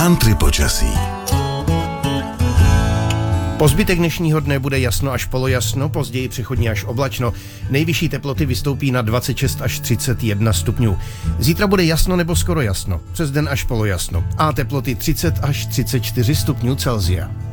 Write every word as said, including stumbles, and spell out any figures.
Country počasí. Po zbytek dnešního dne bude jasno až polojasno, později přechodně až oblačno. Nejvyšší teploty vystoupí na dvacet šest až třicet jedna stupňů. Zítra bude jasno nebo skoro jasno, přes den až polojasno a teploty třicet až třicet čtyři stupňů Celsia.